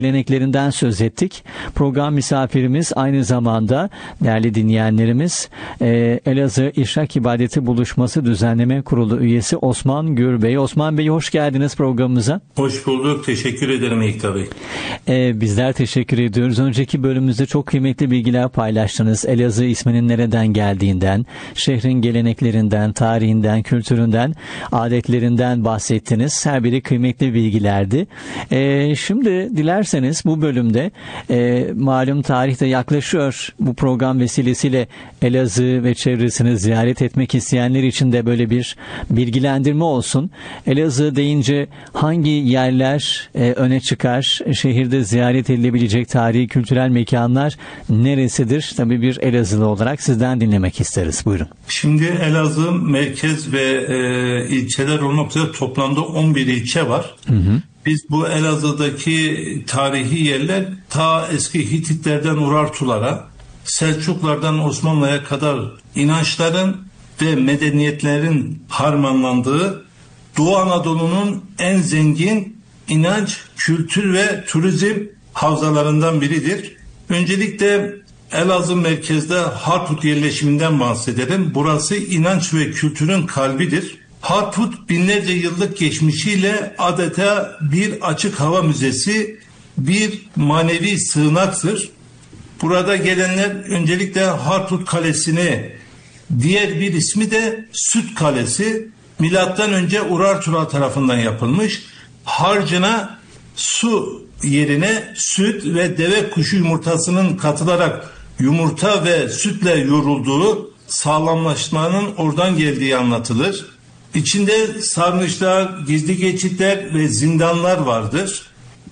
Geleneklerinden söz ettik. Program misafirimiz aynı zamanda değerli dinleyenlerimiz Elazığ İşrak İbadeti Buluşması Düzenleme Kurulu üyesi Osman Gürbey. Osman Bey, hoş geldiniz programımıza. Hoş bulduk. Teşekkür ederim İkta Bey. Bizler teşekkür ediyoruz. Önceki bölümümüzde çok kıymetli bilgiler paylaştınız. Elazığ isminin nereden geldiğinden, şehrin geleneklerinden, tarihinden, kültüründen, adetlerinden bahsettiniz. Her biri kıymetli bilgilerdi. Şimdi dilerseniz bu bölümde malum tarihte yaklaşıyor, bu program vesilesiyle Elazığ ve çevresini ziyaret etmek isteyenler için de böyle bir bilgilendirme olsun. Elazığ deyince hangi yerler öne çıkar? Şehirde ziyaret edilebilecek tarihi kültürel mekanlar neresidir? Tabii bir Elazığlı olarak sizden dinlemek isteriz. Buyurun. Şimdi Elazığ merkez ve ilçeler olmak üzere toplamda 11 ilçe var. Biz bu Elazığ'daki tarihi yerler ta eski Hititlerden Urartulara, Selçuklardan Osmanlı'ya kadar inançların ve medeniyetlerin harmanlandığı Doğu Anadolu'nun en zengin inanç, kültür ve turizm havzalarından biridir. Öncelikle Elazığ merkezde Harput yerleşiminden bahsedelim. Burası inanç ve kültürün kalbidir. Harput binlerce yıllık geçmişiyle adeta bir açık hava müzesi, bir manevi sığınaktır. Burada gelenler öncelikle Harput Kalesi'ni, diğer bir ismi de Süt Kalesi, milattan önce Urartular tarafından yapılmış. Harcına su yerine süt ve deve kuşu yumurtasının katılarak yumurta ve sütle yoğrulduğu, sağlamlaşmanın oradan geldiği anlatılır. İçinde sarnıçlar, gizli geçitler ve zindanlar vardır.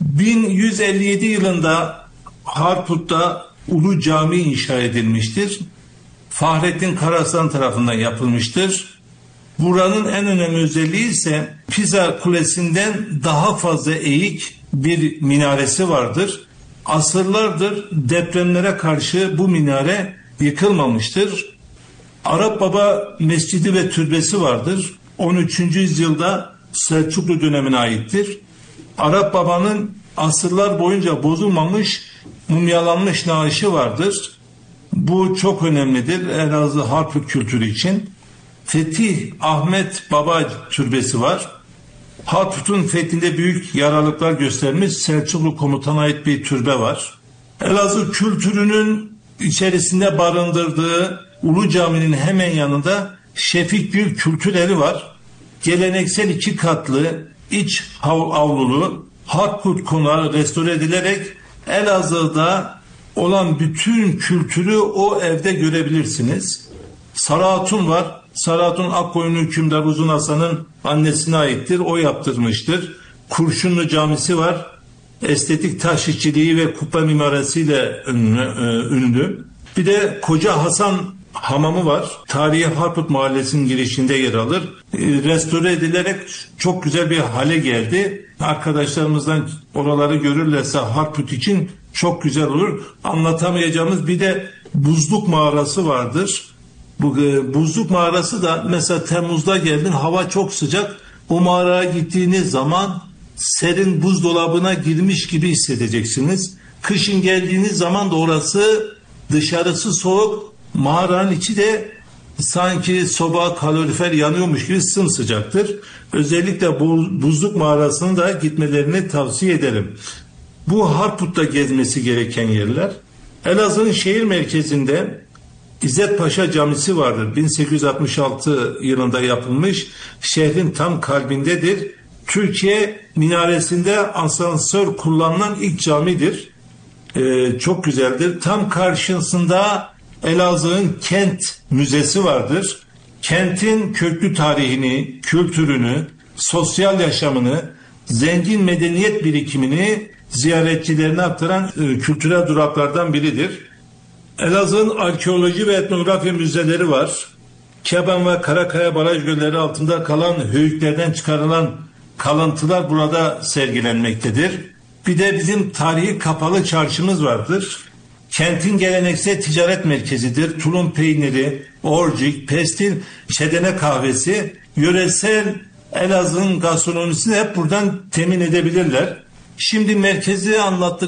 1157 yılında Harput'ta Ulu Cami inşa edilmiştir. Fahrettin Karaaslan tarafından yapılmıştır. Buranın en önemli özelliği ise Pisa Kulesi'nden daha fazla eğik bir minaresi vardır. Asırlardır depremlere karşı bu minare yıkılmamıştır. Arap Baba Mescidi ve türbesi vardır. 13. yüzyılda Selçuklu dönemine aittir. Arap Baba'nın asırlar boyunca bozulmamış, mumyalanmış naaşı vardır. Bu çok önemlidir Elazığ Harput kültürü için. Fetih Ahmet Baba türbesi var. Harput'un fethinde büyük yararlıklar göstermiş Selçuklu komutana ait bir türbe var. Elazığ kültürünün içerisinde barındırdığı Ulu Cami'nin hemen yanında Şefikgül Kültür Evi var. Geleneksel 2 katlı iç avlulu Harput konağı restore edilerek Elazığ'da olan bütün kültürü o evde görebilirsiniz. Sarı Hatun var. Sarı Hatun Akkoyunlu hükümdar Uzun Hasan'ın annesine aittir. O yaptırmıştır. Kurşunlu Camisi var. Estetik taş işçiliği ve kubbe mimarisiyle ünlü. Bir de Koca Hasan Hamamı var. Tarihi Harput Mahallesi'nin girişinde yer alır. Restore edilerek çok güzel bir hale geldi. Arkadaşlarımızdan oraları görürlerse Harput için çok güzel olur. Anlatamayacağımız bir de Buzluk Mağarası vardır. Bu Buzluk Mağarası da mesela Temmuz'da geldin, hava çok sıcak. O mağaraya gittiğiniz zaman serin buzdolabına girmiş gibi hissedeceksiniz. Kışın geldiğiniz zaman da orası dışarısı soğuk, mağaranın içi de sanki soba, kalorifer yanıyormuş gibi sımsıcaktır. Özellikle Buzluk Mağarası'na da gitmelerini tavsiye ederim. Bu Harput'ta gezmesi gereken yerler. Elazığ'ın şehir merkezinde İzzet Paşa Camisi vardır. 1866 yılında yapılmış. Şehrin tam kalbindedir. Türkiye minaresinde asansör kullanılan ilk camidir. Çok güzeldir. Tam karşısında Elazığ'ın kent müzesi vardır. Kentin köklü tarihini, kültürünü, sosyal yaşamını, zengin medeniyet birikimini ziyaretçilerine aktaran kültürel duraklardan biridir. Elazığ'ın arkeoloji ve etnografi müzeleri var. Keban ve Karakaya baraj gölleri altında kalan höyüklerden çıkarılan kalıntılar burada sergilenmektedir. Bir de bizim tarihi kapalı çarşımız vardır. Kentin geleneksel ticaret merkezidir. Tulum peyniri, orcik, pestil, şedene kahvesi, yöresel Elazığ'ın gastronomisini hep buradan temin edebilirler. Şimdi merkezi anlattık.